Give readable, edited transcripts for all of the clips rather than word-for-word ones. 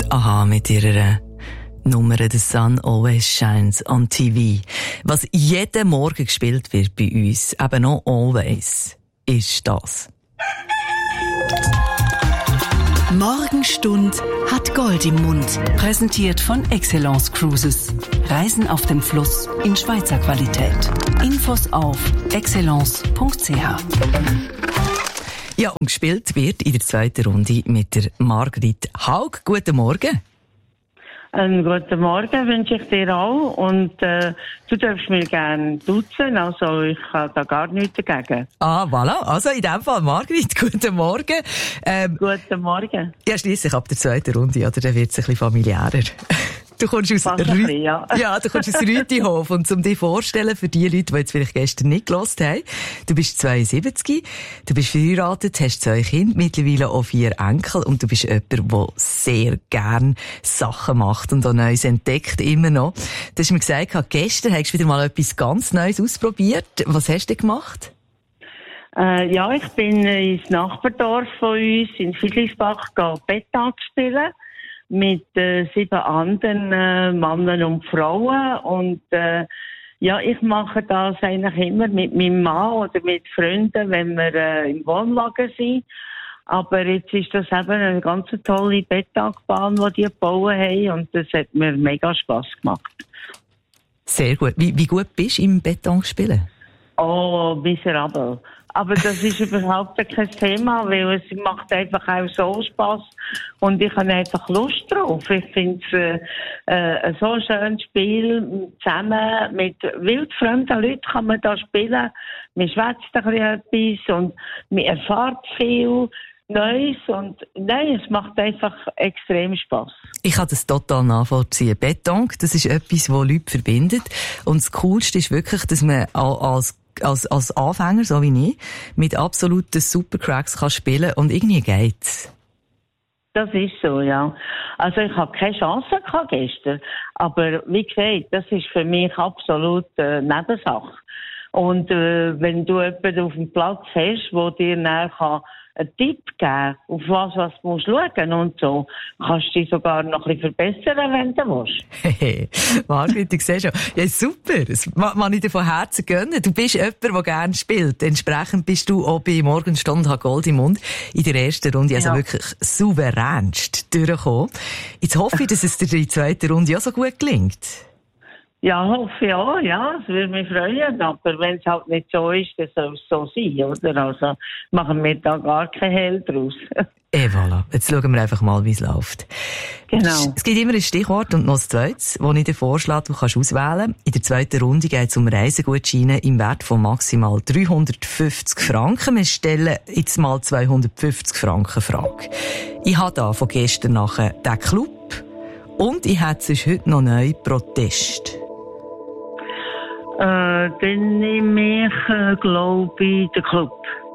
Aha mit ihrer Nummer «The Sun Always Shines on TV». Was jeden Morgen gespielt wird bei uns, eben noch «Always», ist das. Morgenstund hat Gold im Mund. Präsentiert von Excellence Cruises. Reisen auf dem Fluss in Schweizer Qualität. Infos auf excellence.ch. Ja, und gespielt wird in der zweiten Runde mit der Margrit Haug. Guten Morgen. Einen guten Morgen wünsche ich dir auch. Und du darfst mir gerne duzen, also ich habe da gar nichts dagegen. Ah, voilà. Also in dem Fall, Margrit, guten Morgen. Guten Morgen. Ja, schliesslich ab der zweiten Runde, oder? Dann wird es ein bisschen familiärer. Du kommst aus du kommst aus Rütihof. Und um dich vorzustellen, für die Leute, die jetzt vielleicht gestern nicht gehört haben, du bist 72, du bist verheiratet, hast 2 Kinder, mittlerweile auch 4 Enkel und du bist jemand, der sehr gern Sachen macht und auch Neues entdeckt, immer noch. Du hast mir gesagt, gestern hast du wieder mal etwas ganz Neues ausprobiert. Was hast du gemacht? Ja, ich bin ins Nachbardorf von uns, in Fiedlisbach, Pétanque spielen. Mit 7 anderen Männern und Frauen. Und ja, ich mache das eigentlich immer mit meinem Mann oder mit Freunden, wenn wir im Wohnlager sind. Aber jetzt ist das eben eine ganz tolle Pétanque-Bahn, die die gebaut haben. Und das hat mir mega Spass gemacht. Sehr gut. Wie gut bist du im Pétanque spielen? Oh, miserabel. Aber das ist überhaupt kein Thema, weil es macht einfach auch so Spass und ich habe einfach Lust drauf. Ich finde es so ein schönes Spiel. Zusammen mit wildfremden Leuten kann man da spielen. Man schwätzt ein bisschen etwas und man erfährt viel Neues und nein, es macht einfach extrem Spass. Ich kann das total nachvollziehen. Pétanque, das ist etwas, was Leute verbindet. Und das Coolste ist wirklich, dass man als Anfänger, so wie ich, mit absoluten Supercracks kann spielen und irgendwie geht's. Das ist so, ja. Also ich habe keine Chance gehabt gestern, aber wie gesagt, das ist für mich absolut Nebensache. Und wenn du jemanden auf dem Platz hast, wo dir nachher einen Tipp geben, auf was du musst schauen und so, kannst du dich sogar noch ein bisschen verbessern, wenn du willst. Hey, Margrit, ich sehe schon. Ja, super. Das kann ich dir von Herzen gönnen. Du bist jemand, der gerne spielt. Entsprechend bist du auch bei Morgenstund hat Gold im Mund in der ersten Runde also wirklich souveränst durchgekommen. Jetzt hoffe ich, dass es dir in der zweiten Runde auch so gut gelingt. Ja, hoffe ich auch, ja, es würde mich freuen, aber wenn es halt nicht so ist, dann soll es so sein, oder? Also machen wir da gar kein Hehl draus. Voilà. Jetzt schauen wir einfach mal, wie es läuft. Genau. Es gibt immer ein Stichwort und noch ein zweites, das ich dir vorschlage, du kannst auswählen. In der zweiten Runde geht es um Reisegutscheine im Wert von maximal 350 Franken. Wir stellen jetzt mal 250 Franken Frage. Ich habe da von gestern nachher den Club und ich hätte sonst heute noch neu Protest. Dann nehme ich, glaube ich, den Club.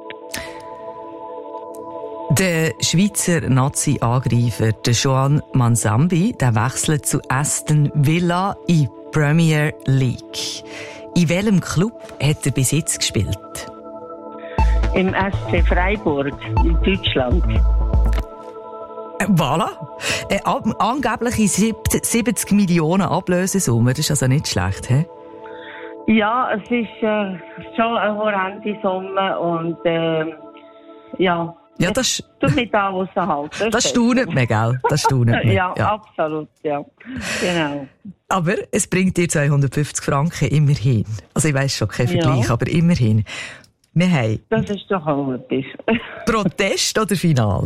Der Schweizer Nazi-Angreifer, der Joan Manzambi, der wechselt zu Aston Villa in Premier League. In welchem Club hat er bis jetzt gespielt? Im SC Freiburg in Deutschland. Voilà. Angebliche 70 Millionen Ablösesumme, das ist also nicht schlecht, hä? Ja, es ist schon eine horrende Summe und ja. Ja, das du mit da raushalten. Das staunet mir, gell? Das staunet mir. Ja, absolut, ja. Genau. Aber es bringt dir 250 Franken immerhin. Also ich weiss schon, kein Vergleich, aber immerhin. Wir haben... Das ist doch auch etwas. Protest oder Final?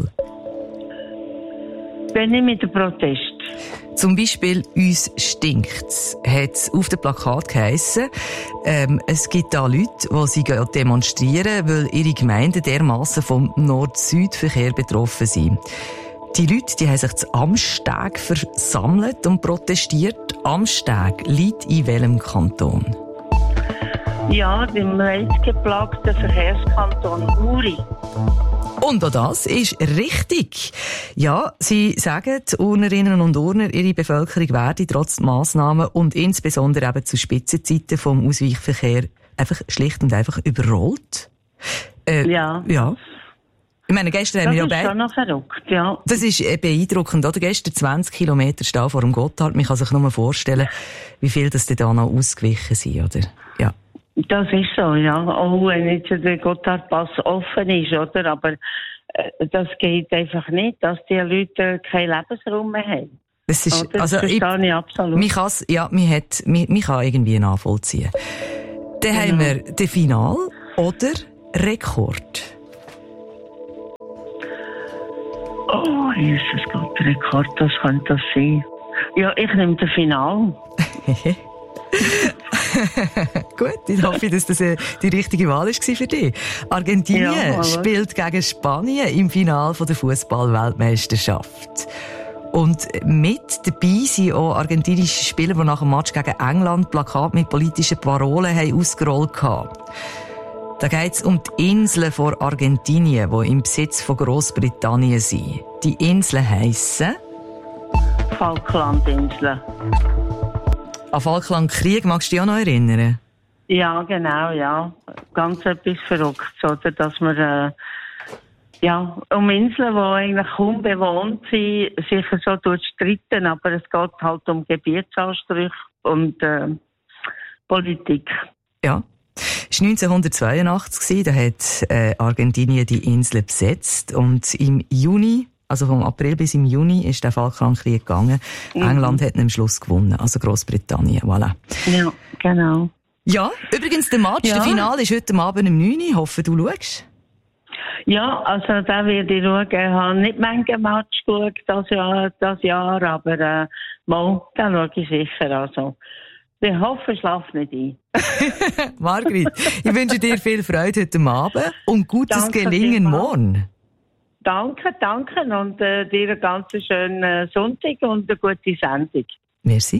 Dann nehme ich den Protest. Zum Beispiel «Uns stinkt's» hat es auf dem Plakat geheissen. Es gibt da Leute, die sie demonstrieren, weil ihre Gemeinden dermassen vom Nord-Süd-Verkehr betroffen sind. Die Leute, die haben sich zu Amsteg versammelt und protestiert. Amsteg liegt in welchem Kanton? Ja, dem reizgeplagten Verkehrskanton Uri. Und auch das ist richtig. Ja, sie sagen, die Urnerinnen und Urner, ihre Bevölkerung werde trotz Massnahmen und insbesondere eben zu Spitzenzeiten vom Ausweichverkehr einfach schlicht und einfach überrollt. Ja. Ich meine, gestern haben wir ja Das ist schon noch verrückt, ja. Das ist beeindruckend, oder? Gestern 20 Kilometer Stau vor dem Gotthard. Man kann sich nur vorstellen, wie viel das da noch ausgewichen sind, oder? Ja. Das ist so, ja. Auch wenn jetzt der Gotthardpass offen ist, oder? Aber das geht einfach nicht, dass die Leute keinen Lebensraum mehr haben. Das ist, das verstehe ich absolut. Man kann irgendwie nachvollziehen. Dann haben wir den Final oder Rekord. Oh, Jesus Gott, Rekord, was könnte das sein? Ja, ich nehme den Final. Gut, ich hoffe, dass das die richtige Wahl war für dich. Argentinien spielt gegen Spanien im Finale der Fußball-Weltmeisterschaft. Und mit dabei sind auch argentinische Spieler, die nach dem Match gegen England Plakate mit politischen Parolen haben ausgerollt haben. Da geht es um die Inseln vor Argentinien, die im Besitz von Grossbritannien sind. Die Inseln heissen Falklandinseln. An Falklandkrieg magst du dich auch noch erinnern? Ja, genau, ja. Ganz etwas Verrücktes, oder? Dass man, um Inseln, die eigentlich kaum bewohnt sind, sicher so durchstritten, aber es geht halt um Gebietsansprüche und Politik. Ja. Es war 1982, da hat Argentinien die Insel besetzt und im Juni, also vom April bis im Juni, ist der Falklandkrieg gegangen. England hat am Schluss gewonnen, also Grossbritannien, voilà. Ja, genau. Ja, übrigens der Match, der Finale ist heute Abend um 9 Uhr, ich hoffe, du schaust. Ja, also da werde ich schauen. Ich habe nicht manche Match geschaut das Jahr, aber da schaue ich sicher. Also. Ich hoffe, ich schlafe nicht ein. Margrit, ich wünsche dir viel Freude heute Abend und gutes Gelingen morgen. Danke und dir einen ganz schönen Sonntag und eine gute Sendung. Merci.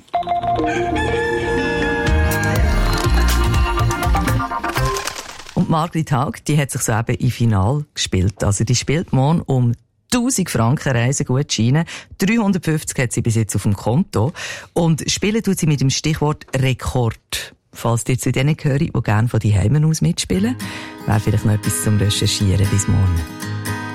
Und Margrit Haug, die hat sich so eben im Finale gespielt. Also die spielt morgen um 1000 Franken Reisegutscheine. 350 hat sie bis jetzt auf dem Konto. Und spielen tut sie mit dem Stichwort Rekord. Falls ihr zu denen gehört, die gerne von daheim aus mitspielen, wäre vielleicht noch etwas zum Recherchieren bis morgen.